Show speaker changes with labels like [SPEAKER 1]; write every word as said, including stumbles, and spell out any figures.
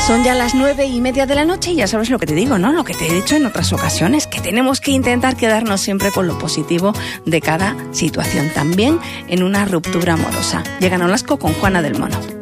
[SPEAKER 1] Son ya las nueve y media de la noche y ya sabes lo que te digo, ¿no? Lo que te he dicho en otras ocasiones, que tenemos que intentar quedarnos siempre con lo positivo de cada situación, también en una ruptura amorosa. Llega Nolasco con Juana del Mono.